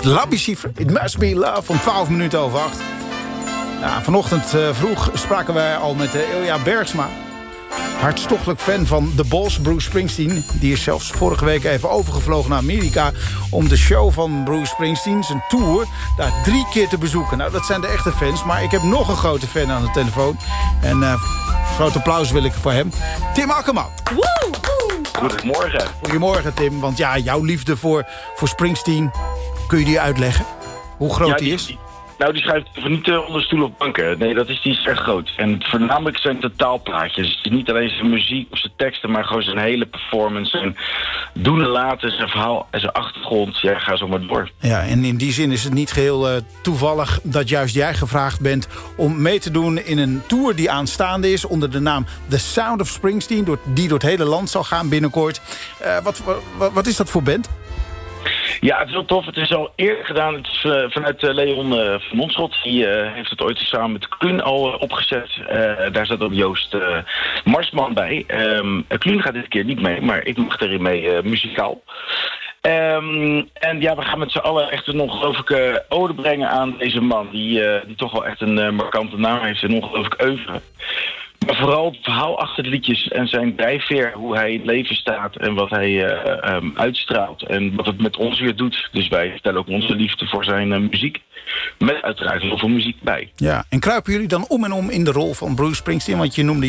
Labicifre, It Must Be Love, om 12 minuten over 8. Nou, vanochtend vroeg spraken wij al met Ilja Bergsma. Hartstochtelijk fan van The Boss, Bruce Springsteen. Die is zelfs vorige week even overgevlogen naar Amerika om de show van Bruce Springsteen, zijn tour, daar 3 keer te bezoeken. Nou, dat zijn de echte fans, maar ik heb nog een grote fan aan de telefoon. En groot applaus wil ik voor hem. Tim Akkerman. Goedemorgen. Goedemorgen, Tim. Want ja, jouw liefde voor Springsteen, kun je die uitleggen? Hoe groot die is? Nou, die schuift niet onder stoel of banken. Nee, die is echt groot. En voornamelijk zijn totaalplaatjes. Het is niet alleen zijn muziek of zijn teksten, maar gewoon zijn hele performance. En doen en laten, zijn verhaal en zijn achtergrond. Ja, ga zo maar door. Ja, en in die zin is het niet geheel toevallig dat juist jij gevraagd bent om mee te doen in een tour die aanstaande is onder de naam The Sound of Springsteen, die door het hele land zal gaan binnenkort. Wat is dat voor band? Ja, het is wel tof. Het is al eerder gedaan. Het is vanuit Leon van Monschot. Die heeft het ooit samen met Kluun al opgezet. Daar zat ook Joost Marsman bij. Kluun gaat dit keer niet mee, maar ik mag erin mee muzikaal. En ja, we gaan met z'n allen echt een ongelooflijke ode brengen aan deze man. Die toch wel echt een markante naam heeft en ongelooflijk oeuvre. Maar vooral het verhaal achter de liedjes en zijn drijfveer, hoe hij in het leven staat en wat hij uitstraalt en wat het met ons weer doet. Dus wij vertellen ook onze liefde voor zijn muziek, met uiteraard heel veel muziek bij. Ja, en kruipen jullie dan om en om in de rol van Bruce Springsteen? Want je noemde